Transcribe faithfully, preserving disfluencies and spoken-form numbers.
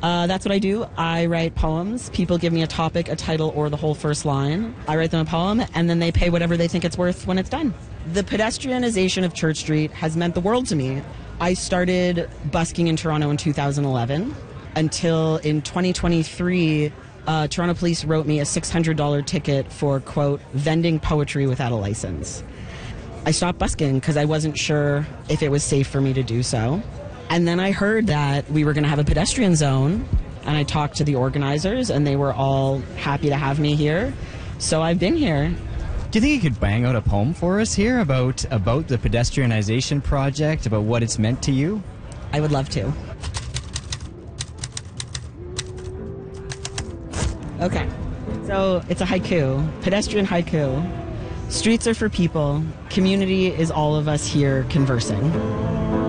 Uh, that's what I do. I write poems. People give me a topic, a title, or the whole first line. I write them a poem, and then they pay whatever they think it's worth when it's done. The pedestrianization of Church Street has meant the world to me. I started busking in Toronto in two thousand eleven until in twenty twenty-three, uh, Toronto Police wrote me a six hundred dollars ticket for, quote, vending poetry without a license. I stopped busking because I wasn't sure if it was safe for me to do so. And then I heard that we were going to have a pedestrian zone, and I talked to the organizers, and they were all happy to have me here. So I've been here. Do you think you could bang out a poem for us here about, about the pedestrianization project, about what it's meant to you? I would love to. Okay, so it's a haiku, pedestrian haiku. Streets are for people. Community is all of us here conversing.